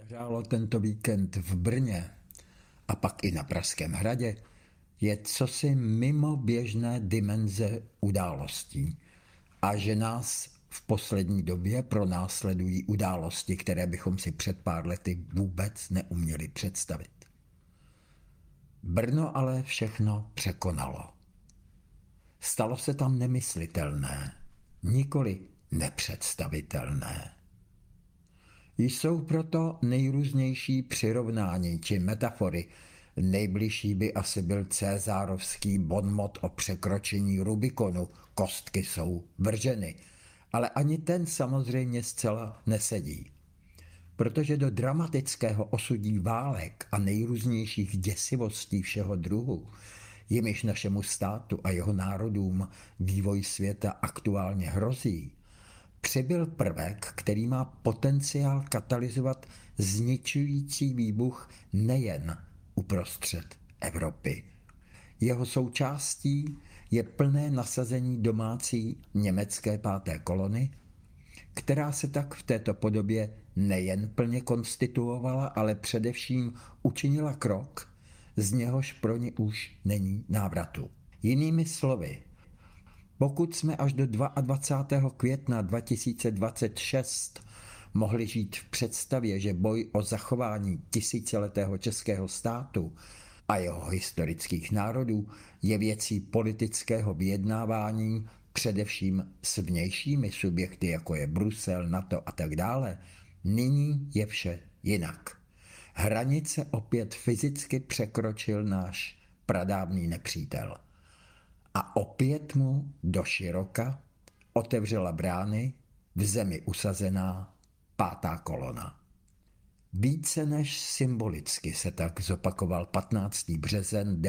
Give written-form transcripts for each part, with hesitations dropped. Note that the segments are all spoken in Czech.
zahrálo tento víkend v Brně a pak i na Pražském hradě, je cosi mimo běžné dimenze událostí a že nás v poslední době pronásledují události, které bychom si před pár lety vůbec neuměli představit. Brno ale všechno překonalo. Stalo se tam nemyslitelné, nikoli nepředstavitelné. Jsou proto nejrůznější přirovnání či metafory. Nejbližší by asi byl cézárovský bonmot o překročení Rubikonu. Kostky jsou vrženy. Ale ani ten samozřejmě zcela nesedí. Protože do dramatického osudí válek a nejrůznějších děsivostí všeho druhu, jimiž našemu státu a jeho národům vývoj světa aktuálně hrozí, přibyl prvek, který má potenciál katalyzovat zničující výbuch nejen uprostřed Evropy. Jeho součástí je plné nasazení domácí německé páté kolony, která se tak v této podobě nejen plně konstituovala, ale především učinila krok, z něhož pro ní už není návratu. Jinými slovy, pokud jsme až do 22. května 2026 mohli žít v představě, že boj o zachování tisíciletého českého státu a jeho historických národů je věcí politického vyjednávání především s vnějšími subjekty, jako je Brusel, NATO a tak dále, nyní je vše jinak. Hranice opět fyzicky překročil náš pradávný nepřítel. A opět mu doširoka otevřela brány v zemi usazená pátá kolona. Více než symbolicky se tak zopakoval 15. březen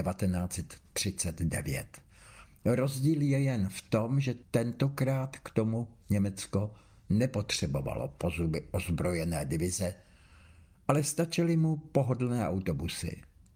1939. Rozdíl je jen v tom, že tentokrát k tomu Německo nepotřebovalo po zuby ozbrojené divize, ale stačily mu pohodlné autobusy.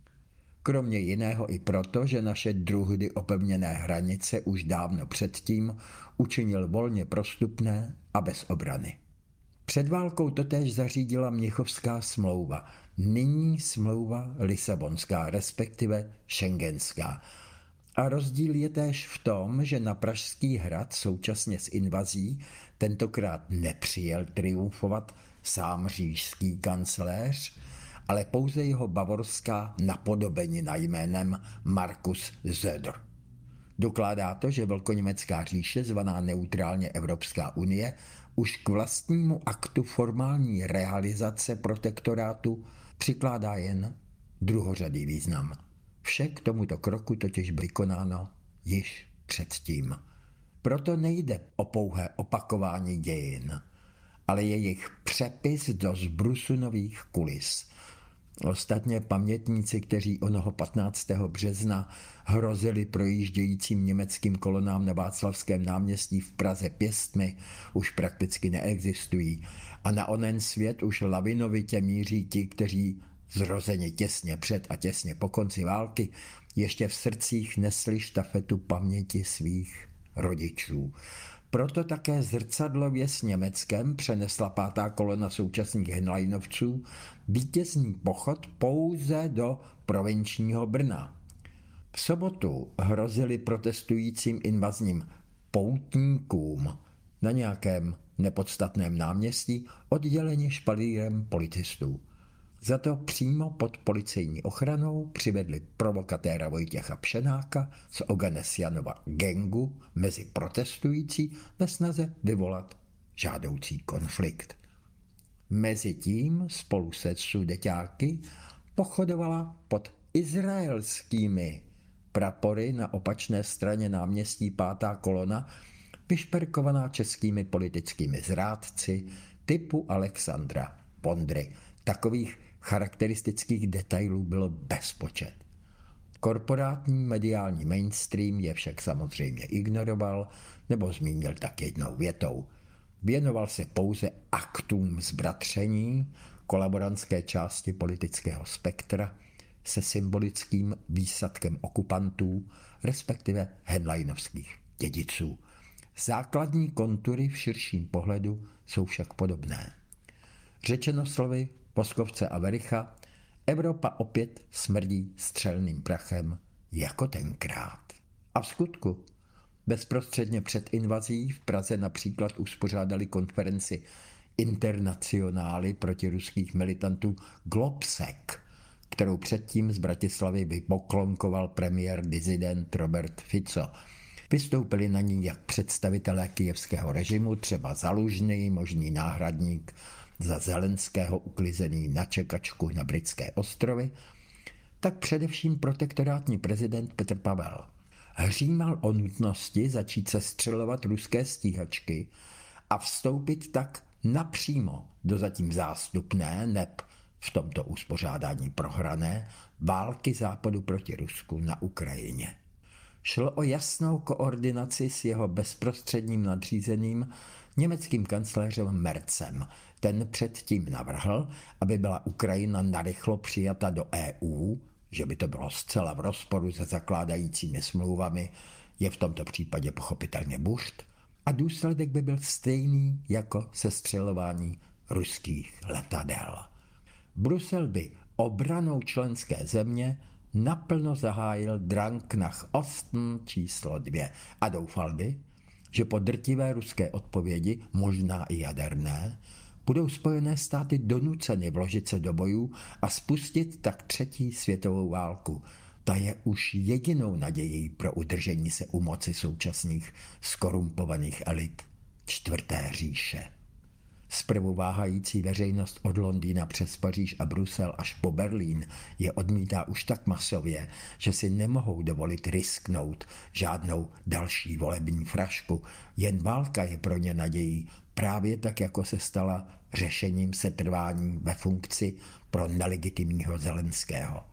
Kromě jiného i proto, že naše druhdy opevněné hranice už dávno předtím učinil volně prostupné a bez obrany. Před válkou totéž zařídila Mnichovská smlouva, nyní smlouva Lisabonská, respektive Schengenská. A rozdíl je též v tom, že na Pražský hrad současně s invazí tentokrát nepřijel triumfovat sám říšský kancléř, ale pouze jeho bavorská napodobenina jménem Markus Söder. Dokládá to, že velkoněmecká říše, zvaná neutrálně Evropská unie, už k vlastnímu aktu formální realizace protektorátu přikládá jen druhořadý význam. Vše k tomuto kroku totiž bylo vykonáno již předtím. Proto nejde o pouhé opakování dějin, ale jejich přepis do zbrusu nových kulis. Ostatně pamětníci, kteří onoho 15. března hrozili projíždějícím německým kolonám na Václavském náměstí v Praze pěstmi, už prakticky neexistují a na onen svět už lavinovitě míří ti, kteří zrozeni těsně před a těsně po konci války ještě v srdcích nesli štafetu paměti svých rodičů. Proto také zrcadlově s Německem přenesla pátá kolona současných henleinovců vítězný pochod pouze do provinčního Brna. V sobotu hrozili protestujícím invazním poutníkům na nějakém nepodstatném náměstí odděleni špalírem policistů. Za to přímo pod policejní ochranou přivedli provokatéra Vojtěcha Pšenáka z Oganesianova gangu mezi protestující ve snaze vyvolat žádoucí konflikt. Mezitím spolu se sudeťáky pochodovala pod izraelskými prapory na opačné straně náměstí pátá kolona, vyšperkovaná českými politickými zrádci typu Alexandra Vondry. Takových charakteristických detailů bylo bezpočet. Korporátní mediální mainstream je však samozřejmě ignoroval nebo zmínil tak jednou větou. Věnoval se pouze aktům zbratření kolaborantské části politického spektra se symbolickým výsadkem okupantů, respektive henleinovských dědiců. Základní kontury v širším pohledu jsou však podobné. Řečeno slovy Poskovce a Vericha, Evropa opět smrdí střelným prachem jako tenkrát. A v skutku, bezprostředně před invazí v Praze například uspořádali konferenci internacionály protiruských militantů Globsec, kterou předtím z Bratislavy vypoklonkoval premiér dizident Robert Fico. Vystoupili na ní jak představitelé kyjevského režimu, třeba Zalužný, možný náhradník za Zelenského uklizený na čekačku na Britské ostrovy, tak především protektorátní prezident Petr Pavel. Hřímal o nutnosti začít sestřelovat ruské stíhačky a vstoupit tak napřímo do zatím zástupné, neb v tomto uspořádání prohrané, války Západu proti Rusku na Ukrajině. Šlo o jasnou koordinaci s jeho bezprostředním nadřízeným německým kancléřem Merzem. Ten předtím navrhl, aby byla Ukrajina narychlo přijata do EU, že by to bylo zcela v rozporu se zakládajícími smlouvami, je v tomto případě pochopitelně bušt, a důsledek by byl stejný jako sestřelování ruských letadel. Brusel by obranou členské země naplno zahájil Drang nach Osten číslo 2 a doufal by, že po drtivé ruské odpovědi, možná i jaderné, budou Spojené státy donuceny vložit se do bojů a spustit tak třetí světovou válku. Ta je už jedinou nadějí pro udržení se u moci současných skorumpovaných elit čtvrté říše. Zprvu váhající veřejnost od Londýna přes Paříž a Brusel až po Berlín je odmítá už tak masově, že si nemohou dovolit risknout žádnou další volební frašku. Jen válka je pro ně nadějí, právě tak, jako se stala řešením setrvání ve funkci pro nelegitimního Zelenského.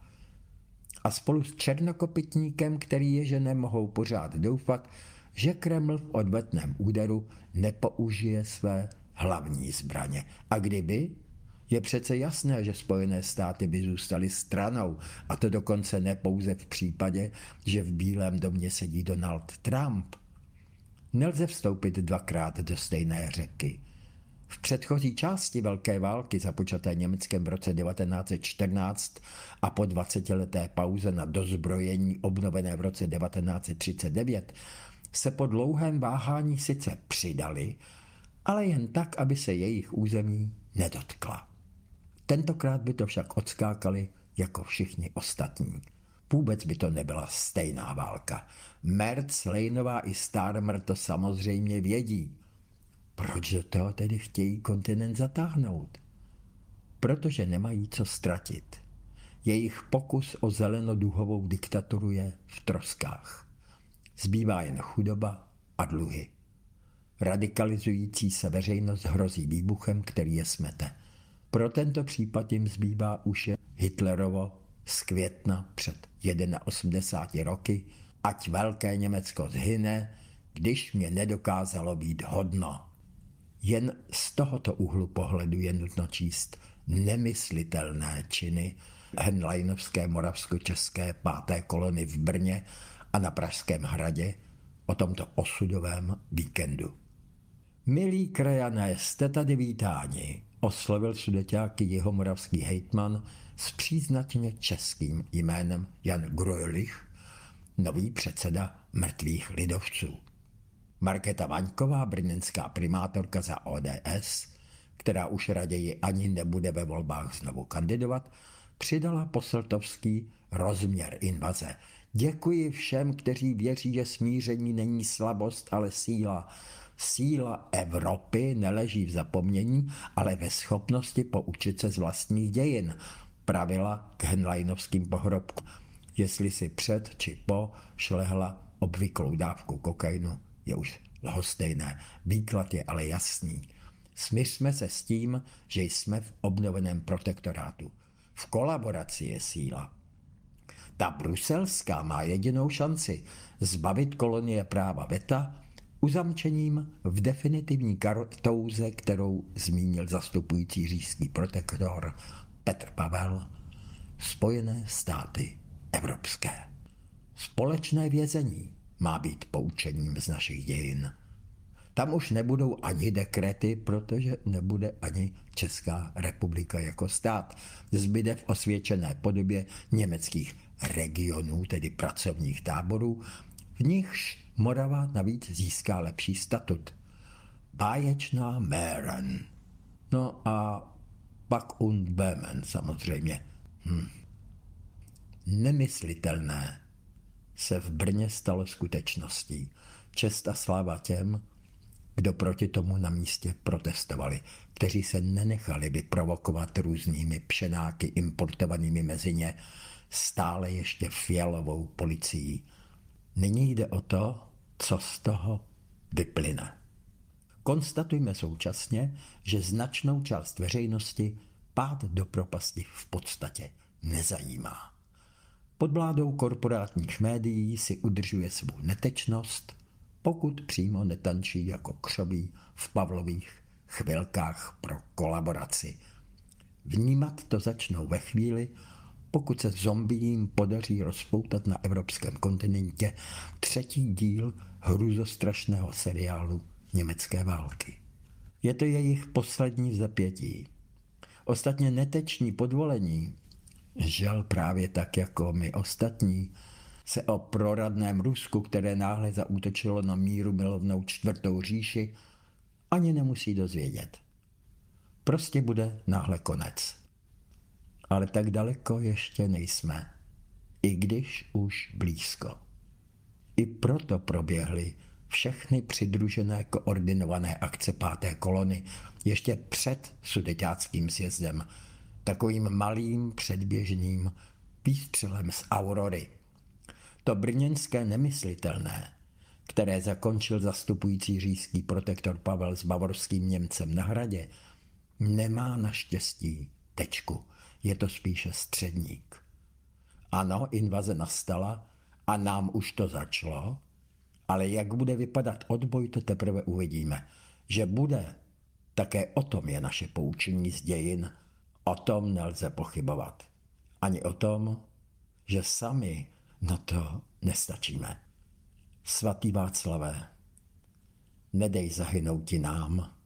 A spolu s černokopytníkem, který je, že nemohou pořád doufat, že Kreml v odvetném úderu nepoužije své hlavní zbraně. A kdyby, je přece jasné, že Spojené státy by zůstaly stranou, a to dokonce ne pouze v případě, že v Bílém domě sedí Donald Trump. Nelze vstoupit dvakrát do stejné řeky. V předchozí části velké války, započaté Německem v roce 1914 a po 20leté pauze na dozbrojení obnovené v roce 1939, se po dlouhém váhání sice přidali, ale jen tak, aby se jejich území nedotkla. Tentokrát by to však odskákali jako všichni ostatní. Vůbec by to nebyla stejná válka. Merz, Lejnová i Starmer to samozřejmě vědí. Proč do toho tedy chtějí kontinent zatáhnout? Protože nemají co ztratit. Jejich pokus o zelenoduhovou diktaturu je v troskách. Zbývá jen chudoba a dluhy. Radikalizující se veřejnost hrozí výbuchem, který je smete. Pro tento případ jim zbývá už je Hitlerovo z května před 81 roky, ať velké Německo zhyne, když mě nedokázalo být hodno. Jen z tohoto úhlu pohledu je nutno číst nemyslitelné činy henleinovské moravskočeské 5. kolony v Brně a na Pražském hradě o tomto osudovém víkendu. Milí krajané, jste tady vítáni, oslovil sudeťáky jihomoravský hejtman s příznačně českým jménem Jan Grölich, nový předseda mrtvých lidovců. Markéta Vaňková, brněnská primátorka za ODS, která už raději ani nebude ve volbách znovu kandidovat, přidala poseltovský rozměr invaze. Děkuji všem, kteří věří, že smíření není slabost, ale síla. Síla Evropy neleží v zapomnění, ale ve schopnosti poučit se z vlastních dějin. Pravila k henleinovským pohrobkům. Jestli si před či po šlehla obvyklou dávku kokainu, je už lhostejné. Výklad je ale jasný. Smířme se s tím, že jsme v obnoveném protektorátu. V kolaboraci je síla. Ta bruselská má jedinou šanci zbavit kolonie práva veta uzamčením v definitivní kartouze, kterou zmínil zastupující říšský protektor Petr Pavel, Spojené státy evropské. Společné vězení má být poučením z našich dějin. Tam už nebudou ani dekrety, protože nebude ani Česká republika jako stát. Zbyde v osvědčené podobě německých regionů, tedy pracovních táborů, v nichž Morava navíc získá lepší statut. Báječná Mähren. No a pak und Böhmen samozřejmě. Nemyslitelné se v Brně stalo skutečností. Čest a sláva těm, kdo proti tomu na místě protestovali, kteří se nenechali vyprovokovat různými pšenáky importovanými mezi ně stále ještě fialovou policií. Nyní jde o to, co z toho vyplyne. Konstatujme současně, že značnou část veřejnosti pád do propasti v podstatě nezajímá. Pod vládou korporátních médií si udržuje svou netečnost, pokud přímo netančí jako křoví v Pavlových chvilkách pro kolaboraci. Vnímat to začnou ve chvíli, pokud se zombiím podaří rozpoutat na evropském kontinentě 3. díl hrůzostrašného seriálu Německé války. Je to jejich poslední vzepětí. Ostatně neteční podvolení, žel právě tak jako my ostatní, se o proradném Rusku, které náhle zaútočilo na míru milovnou 4. říši, ani nemusí dozvědět. Prostě bude náhle konec. Ale tak daleko ještě nejsme, i když už blízko. I proto proběhly všechny přidružené koordinované akce 5. kolony ještě před sudeťáckým sjezdem, takovým malým předběžným výstřelem z Aurory. To brněnské nemyslitelné, které zakončil zastupující říšský protektor Pavel s bavorským Němcem na hradě, nemá naštěstí tečku. Je to spíše středník. Ano, invaze nastala a nám už to začalo, ale jak bude vypadat odboj, to teprve uvidíme. Že bude, také o tom je naše poučení z dějin, o tom nelze pochybovat. Ani o tom, že sami na to nestačíme. Svatý Václavé, nedej zahynouti nám,